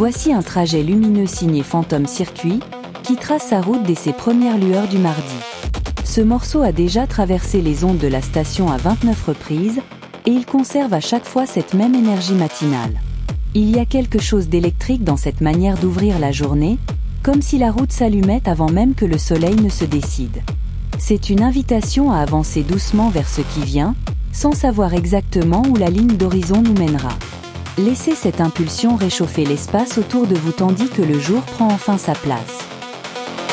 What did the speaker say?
Voici un trajet lumineux signé Phantom Circuit, qui trace sa route dès ses premières lueurs du mardi. Ce morceau a déjà traversé les ondes de la station à 29 reprises, et il conserve à chaque fois cette même énergie matinale. Il y a quelque chose d'électrique dans cette manière d'ouvrir la journée, comme si la route s'allumait avant même que le soleil ne se décide. C'est une invitation à avancer doucement vers ce qui vient, sans savoir exactement où la ligne d'horizon nous mènera. Laissez cette impulsion réchauffer l'espace autour de vous tandis que le jour prend enfin sa place.